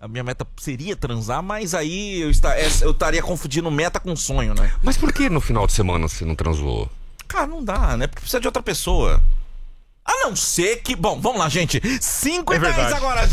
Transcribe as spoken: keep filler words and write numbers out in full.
A minha meta seria transar, mas aí eu, está, eu estaria confundindo meta com sonho, né? Mas por que no final de semana você não transou? Cara, não dá, né? Porque precisa de outra pessoa. A não ser que... Bom, vamos lá, gente. cinco e É dez verdade. agora, gente.